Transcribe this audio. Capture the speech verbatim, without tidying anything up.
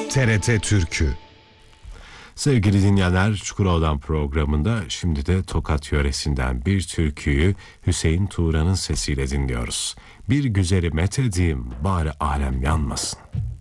T R T Türkü. Sevgili dinleyenler, Çukurova'dan programında şimdi de Tokat yöresinden bir türküyü Hüseyin Tuğra'nın sesiyle dinliyoruz. Bir güzeli methedeyim, bari alem yanmasın.